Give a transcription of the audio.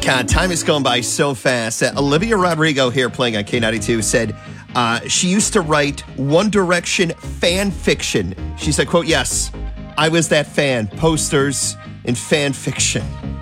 God, time has gone by so fast. Olivia Rodrigo here playing on K92 said she used to write One Direction fan fiction. She said, quote, yes, I was that fan. Posters and fan fiction.